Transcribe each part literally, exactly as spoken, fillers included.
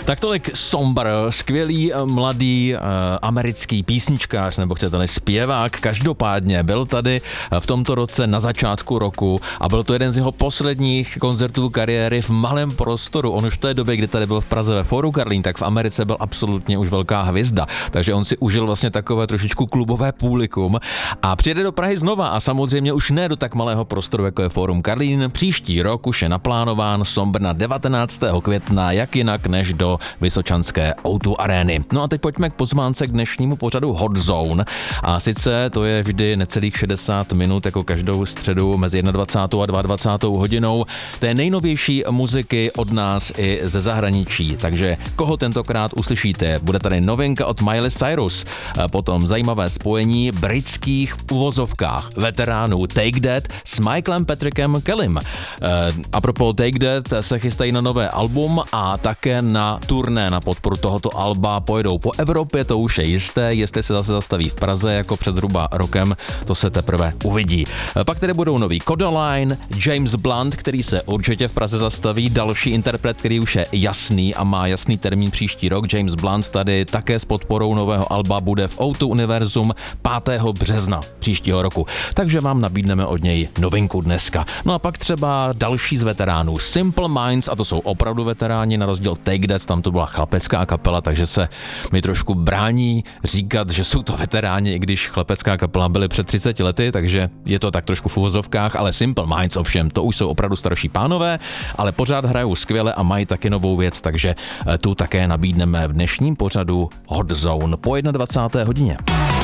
Tak tolik Somber, skvělý mladý uh, americký písničkář, nebo chcete-li zpěvák. Každopádně byl tady v tomto roce na začátku roku a byl to jeden z jeho posledních koncertů kariéry v malém prostoru. On už v té době, kdy tady byl v Praze ve Fóru Karlín, tak v Americe byl absolutně už velká hvězda. Takže on si užil vlastně takové trošičku klubové publikum a přijede do Prahy znova a samozřejmě už ne do tak malého prostoru, jako je Fórum Karlín. Příští rok už je naplánován Somber na devatenáctého května, jak jinak než do vysočanské ó dva arény. No a teď pojďme k pozvánce k dnešnímu pořadu Hot Zone. A sice to je vždy necelých šedesát minut, jako každou středu mezi dvacátou první a dvacátou druhou hodinou. To je nejnovější muziky od nás i ze zahraničí. Takže koho tentokrát uslyšíte? Bude tady novinka od Miley Cyrus, potom zajímavé spojení britských v uvozovkách veteránů Take That s Michaelem Patrickem Kellym. A propos Take That se chystají na nové album a také na turné na podporu tohoto alba. Pojedou po Evropě, to už je jisté, jestli se zase zastaví v Praze jako před zhruba rokem, to se teprve uvidí. Pak tady budou nový Codaline, James Blunt, který se určitě v Praze zastaví, další interpret, který už je jasný a má jasný termín příští rok. James Blunt tady také s podporou nového alba bude v ó dva Univerzum pátého března příštího roku. Takže vám nabídneme od něj novinku dneska. No a pak třeba další z veteránů Simple Minds, a to jsou opravdu veteráni, na rozdíl Take That, tam to byla chlapecká kapela, takže se mi trošku brání říkat, že jsou to veteráni, i když chlepecká kapela byly před třiceti lety, takže je to tak trošku v uvozovkách, ale Simple Minds ovšem, to už jsou opravdu starší pánové, ale pořád hrajou skvěle a mají taky novou věc, takže tu také nabídneme v dnešním pořadu Hot Zone po dvacáté první hodině.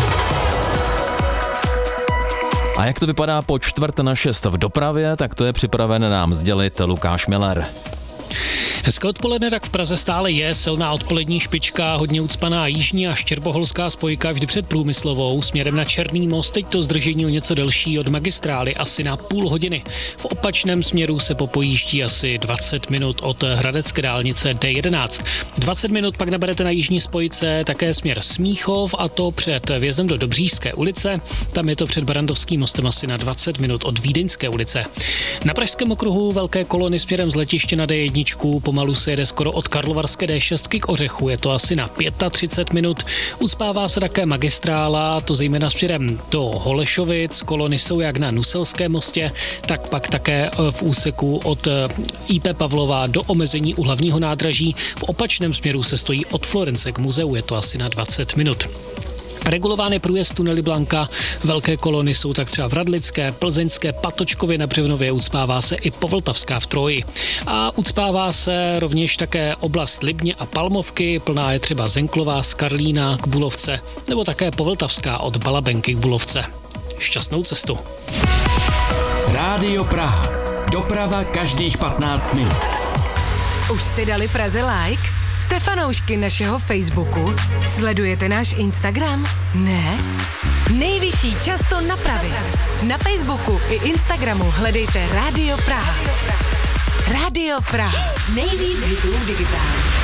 A jak to vypadá po čtvrt na šest v dopravě, tak to je připraven nám sdělit Lukáš Miller. Hezké odpoledne, tak v Praze stále je silná odpolední špička, hodně ucpaná jižní a štěrboholská spojka vždy před Průmyslovou. Směrem na Černý most teď to zdržení o něco delší od magistrály, asi na půl hodiny. V opačném směru se popojíždí asi dvacet minut od hradecké dálnice D jedenáct. dvacet minut pak naberete na jižní spojce také směr Smíchov, a to před vjezdem do Dobříšské ulice. Tam je to před Barandovským mostem asi na dvacet minut od Vídeňské ulice. Na Pražském okruhu velké kolony směrem z letiště na D jedna, pomalu se jede skoro od Karlovarské D šest k Ořechu, je to asi na třicet pět minut. Uspává se také magistrála, to zejména směrem do Holešovic, kolony jsou jak na Nuselském mostě, tak pak také v úseku od í pé Pavlova do omezení u hlavního nádraží. V opačném směru se stojí od Florence k muzeu, je to asi na dvacet minut. Regulován je průjezd tunely Blanka, velké kolony jsou tak třeba v Radlické, Plzeňské, Patočkově na Břevnově, ucpává se i Povltavská v Troji. A ucpává se rovněž také oblast Libně a Palmovky, plná je třeba Zenklová z Karlína k Bulovce, nebo také Povltavská od Balabenky k Bulovce. Šťastnou cestu. Rádio Praha. Doprava každých patnáct minut. Už jste dali Praze like? Jste fanoušky našeho Facebooku? Sledujete náš Instagram? Ne? Nejvyšší čas to napravit. Na Facebooku i Instagramu hledejte Rádio Praha. Rádio Praha. Nejvíc hitů digitálně.